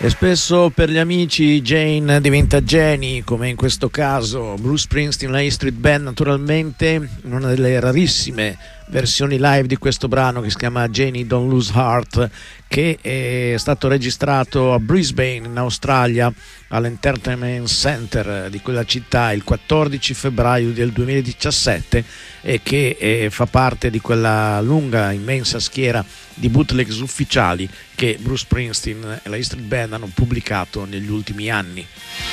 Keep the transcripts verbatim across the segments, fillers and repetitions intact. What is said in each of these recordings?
E spesso per gli amici Jane diventa Jenny, come in questo caso. Bruce Springsteen, la E Street Band, naturalmente, in una delle rarissime versioni live di questo brano che si chiama Jenny Don't Lose Heart, che è stato registrato a Brisbane in Australia all'Entertainment Center di quella città il quattordici febbraio del duemiladiciassette, e che eh, fa parte di quella lunga immensa schiera di bootlegs ufficiali che Bruce Springsteen e la E Street Band hanno pubblicato negli ultimi anni.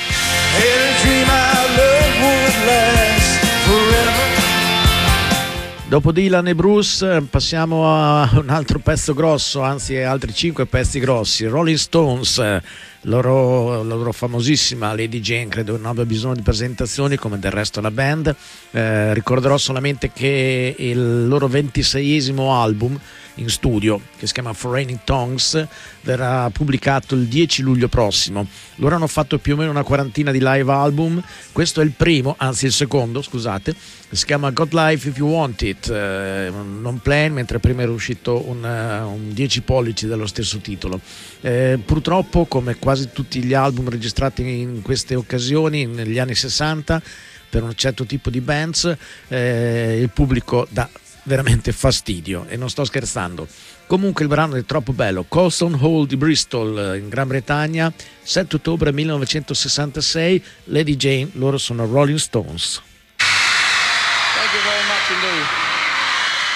Dopo Dylan e Bruce passiamo a un altro pezzo grosso, anzi altri cinque pezzi grossi. Rolling Stones, loro, la loro famosissima Lady Jane, credo non abbia bisogno di presentazioni, come del resto la band. Eh, ricorderò solamente che il loro ventiseiesimo album in studio, che si chiama Foreign Tongues, verrà pubblicato il dieci luglio prossimo. Loro hanno fatto più o meno una quarantina di live album, questo è il primo, anzi il secondo, scusate, si chiama God Life If You Want It, eh, non plain, mentre prima era uscito un, uh, un dieci pollici dello stesso titolo. Eh, purtroppo, come quasi tutti gli album registrati in queste occasioni negli anni sessanta per un certo tipo di bands, eh, il pubblico dà veramente fastidio, e non sto scherzando. Comunque il brano è troppo bello. Colston Hall di Bristol in Gran Bretagna, sette ottobre millenovecentosessantasei. Lady Jane, loro sono Rolling Stones.